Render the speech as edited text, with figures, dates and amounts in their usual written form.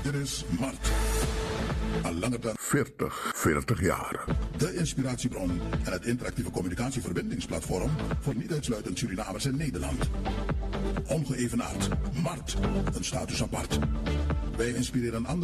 Dit is Mart. Al langer dan 40 jaar. de inspiratiebron en het interactieve communicatieverbindingsplatform voor niet uitsluitend Surinamers in Nederland. Ongeëvenaard. Mart. Een status apart. Wij inspireren anderen.